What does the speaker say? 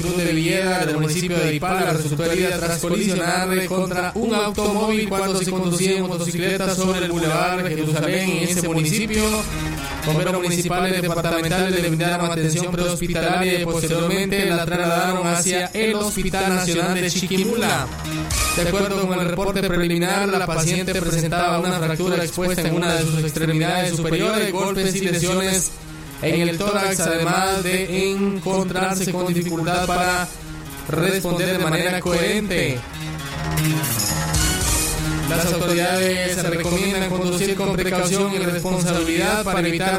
de Villeda del municipio de Ipala resultó herida tras colisionar contra un automóvil cuando se conducía en motocicleta sobre el Boulevard Jerusalén en ese municipio. Bomberos municipales y departamentales le brindaron atención prehospitalaria y posteriormente la trasladaron hacia el Hospital Nacional de Chiquimula. De acuerdo con el reporte preliminar, la paciente presentaba una fractura expuesta en una de sus extremidades superiores, golpes y lesiones en el tórax, además de encontrarse con dificultad para responder de manera coherente. Las autoridades recomiendan conducir con precaución y responsabilidad para evitar